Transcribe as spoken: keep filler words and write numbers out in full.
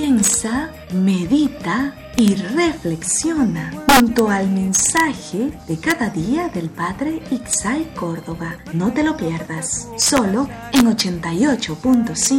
Piensa, medita y reflexiona junto al mensaje de cada día del Padre Ixay Córdoba. No te lo pierdas, solo en ochenta y ocho punto cinco.